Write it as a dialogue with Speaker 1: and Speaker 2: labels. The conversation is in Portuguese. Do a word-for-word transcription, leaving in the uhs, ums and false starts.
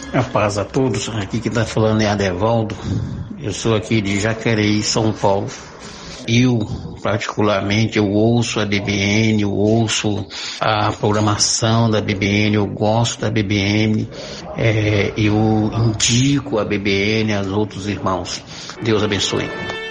Speaker 1: A paz a todos, aqui que está falando é Adevaldo, eu sou aqui de Jacareí, São Paulo. Eu, particularmente, eu ouço a B B N, eu ouço a programação da B B N, eu gosto da B B N, é, eu indico a B B N aos outros irmãos. Deus abençoe.